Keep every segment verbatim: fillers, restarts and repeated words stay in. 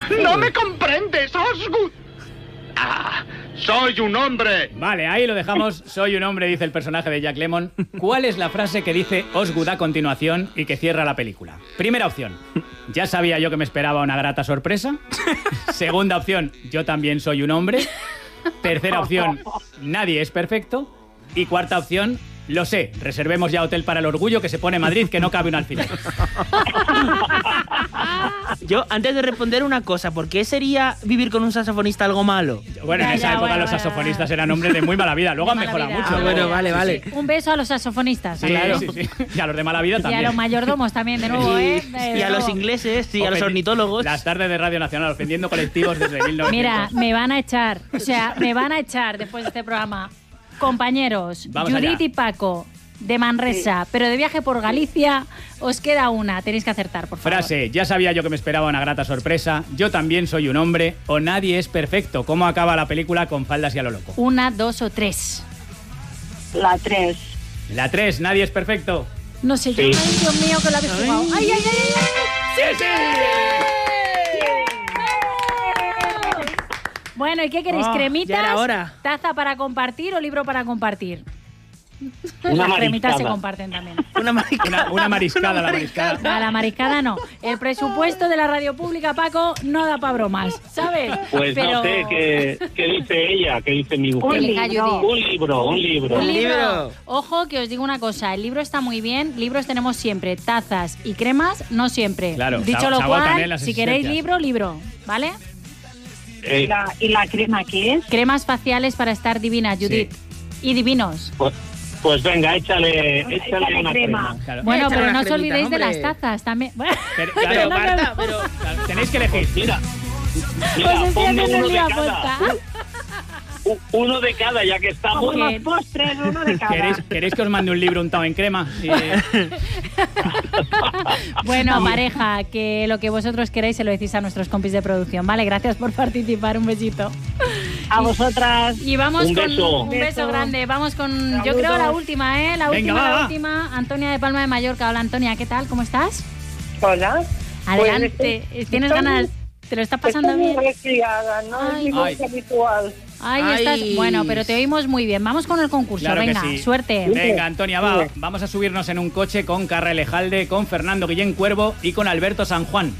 ¡No me comprendes, Osgood! ¡Ah! ¡Soy un hombre! Vale, ahí lo dejamos. Soy un hombre, dice el personaje de Jack Lemmon. ¿Cuál es la frase que dice Osgood a continuación y que cierra la película? Primera opción. Ya sabía yo que me esperaba una grata sorpresa. Segunda opción. Yo también soy un hombre. Tercera opción. Nadie es perfecto. Y cuarta opción. Lo sé, reservemos ya hotel para el orgullo que se pone Madrid, que no cabe un alfiler. Yo, antes de responder una cosa, ¿por qué sería vivir con un saxofonista algo malo? Bueno, en Ya, esa ya, época bueno, los bueno, saxofonistas eran hombres de muy mala vida. Luego han mala mejorado vida. mucho. Ah, bueno, vale, vale. Un beso a los saxofonistas. Sí, claro. sí, sí. Y a los de mala vida Y también. a los mayordomos también, de nuevo, ¿eh? De Y a los nuevo. ingleses, y a los Ofendi- ornitólogos. Las tardes de Radio Nacional, ofendiendo colectivos desde mil novecientos. Mira, me van a echar. O sea, me van a echar después de este programa. Compañeros, Vamos Judith allá. y Paco, de Manresa, pero de viaje por Galicia, os queda una. Tenéis que acertar, por favor. Frase, ya sabía yo que me esperaba una grata sorpresa. Yo también soy un hombre. O nadie es perfecto. ¿Cómo acaba la película con faldas y a lo loco? Una, dos o tres. La tres. La tres, nadie es perfecto. No sé yo. Sí. Ay, Dios mío, que la habéis jugado. ¡Ay, ay, ay, ay! ay! ¡Sí, sí! Bueno, ¿y qué queréis? Oh, ¿Cremitas? ya era hora. ¿Taza para compartir o libro para compartir? Una Las cremitas se mariscada. comparten también. Una, marica- Una, una mariscada, la mariscada. A la mariscada no. El presupuesto de la radio pública, Paco, no da para bromas, ¿sabes? Pues Pero... no sé qué, qué dice ella, qué dice mi mujer. Un Elija, libro. Judith. Un libro, un libro. Un libro. libro. Ojo, que os digo una cosa, el libro está muy bien, libros tenemos siempre, tazas y cremas, no siempre. Claro, Dicho se- lo se agotan, cual, ¿eh? las si queréis existencias. libro, libro, ¿vale? Eh, La- ¿Y la crema qué es? Cremas faciales para estar divinas, Judith. Y divinos. pues, pues venga, échale, échale Échale una crema. crema. Claro. Bueno, Échale pero una no os cremita, olvidéis de hombre. las tazas también. Bueno, Pero, Pero, claro, no me- Marta, pero... claro, tenéis que elegir. Mira, os mira, estoy ponme haciendo uno el de lío cada. aposta. U- Uno de cada, ya que estamos. Ok. Unos postres, uno de cada. ¿Queréis, ¿Queréis que os mande un libro untado en crema? Y- Bueno, pareja, que lo que vosotros queráis se lo decís a nuestros compis de producción, ¿vale? Gracias por participar, un besito. A vosotras. Y vamos Un con beso. un beso Beso. grande. Vamos con, yo Saludos. creo, la última, ¿eh? La Venga, última, va, la va. última. Antonia de Palma de Mallorca. Hola, Antonia, ¿qué tal? ¿Cómo estás? Hola. Adelante. Pues, estoy- ¿Tienes estoy- ganas? ¿Te lo estás pasando Estoy muy bien? resfriada, no Ay. es mi voz Ay. habitual. Ahí Ay. estás. Bueno, pero te oímos muy bien. Vamos con el concurso. Claro que Venga, sí. suerte. Venga, Antonia, va. Vamos a subirnos en un coche con Carra Elejalde, con Fernando Guillén Cuervo y con Alberto San Juan.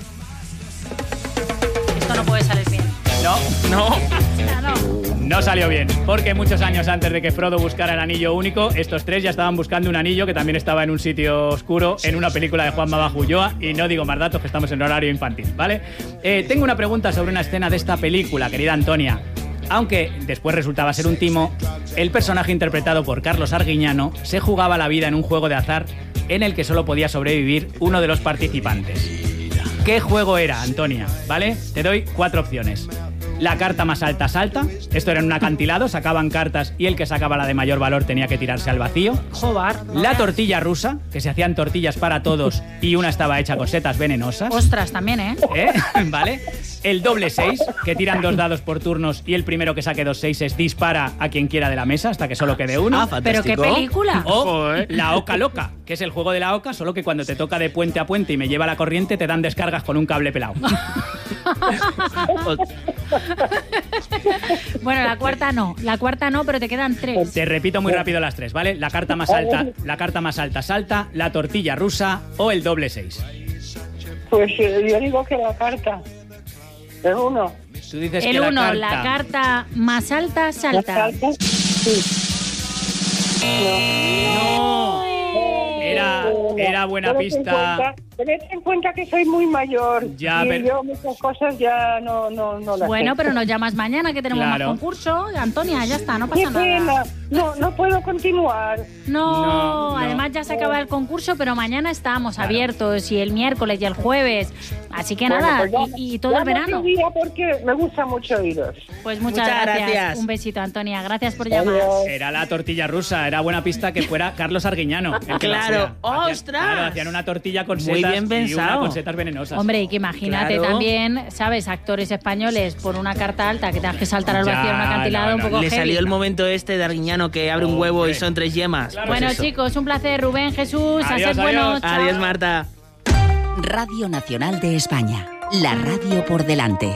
Esto no puede salir bien. No, No. Claro. no salió bien, porque muchos años antes de que Frodo buscara el anillo único, estos tres ya estaban buscando un anillo que también estaba en un sitio oscuro, en una película de Juan Babajo Ulloa, y no digo más datos, que estamos en horario infantil, ¿vale? Eh, tengo una pregunta sobre una escena de esta película, querida Antonia. Aunque después resultaba ser un timo, el personaje interpretado por Carlos Arguiñano se jugaba la vida en un juego de azar en el que solo podía sobrevivir uno de los participantes. ¿Qué juego era, Antonia? ¿Vale? Te doy cuatro opciones. La carta más alta salta. Esto era en un acantilado, sacaban cartas y el que sacaba la de mayor valor tenía que tirarse al vacío. Jobar. La tortilla rusa, que se hacían tortillas para todos y una estaba hecha con setas venenosas. Ostras, también, ¿eh? ¿Eh? ¿Vale? El doble seis, que tiran dos dados por turnos y el primero que saque dos seises dispara a quien quiera de la mesa hasta que solo quede uno. Ah, Pero qué fantástico. película. O Joder. la oca loca, que es el juego de la oca, solo que cuando te toca de puente a puente y me lleva la corriente te dan descargas con un cable pelado. Bueno, la cuarta no. La cuarta no, pero te quedan tres. Te repito muy rápido las tres, ¿vale? La carta más alta, la carta más alta salta, la tortilla rusa o el doble seis. Pues eh, yo digo que la carta. El uno. Tú dices El que la uno, carta... la carta más alta ¿La salta. carta? Sí. No, era, era buena Tened en pista. cuenta- Tened en cuenta que soy muy mayor. Ya, y pero- yo muchas cosas ya no, no, no las Bueno, sé. pero nos llamas mañana que tenemos Claro. más concurso. Antonia, ya está, no Qué pasa pena. nada. No, no puedo continuar. No, No, no. además ya se acaba el concurso, pero mañana estamos Claro. abiertos y el miércoles y el jueves. Así que Bueno, nada, pues ya- y, y todo ya el me verano. escribía porque me gusta mucho oíros. Pues muchas, Muchas gracias. gracias. Un besito, Antonia. Gracias por llamar. Adiós. Era la tortilla rusa, era buena pista que fuera Carlos Arguiñano. el que la Claro. hacía. Hacían- ¡Ostras! Claro, hacían una tortilla con Muy setas bien y una pensado. con setas venenosas. Hombre, y que imagínate Claro. también, ¿sabes? Actores españoles por una carta alta que tengas que saltar al Ya, vacío en un acantilado no, un no, poco Le heavy. salió el momento este de Arguiñano que abre un huevo Hombre. y son tres yemas. Claro. Bueno, Pues eso. chicos, un placer. Rubén, Jesús, a Adiós, ser buenos. adiós. Chao. Adiós, Marta. Radio Nacional de España. La radio por delante.